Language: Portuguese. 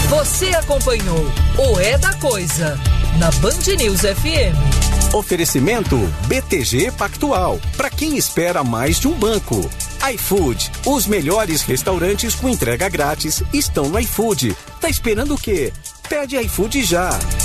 Você acompanhou o É da Coisa na Band News FM. Oferecimento BTG Pactual, para quem espera mais de um banco. iFood, os melhores restaurantes com entrega grátis estão no iFood. Tá esperando o quê? Pede iFood já.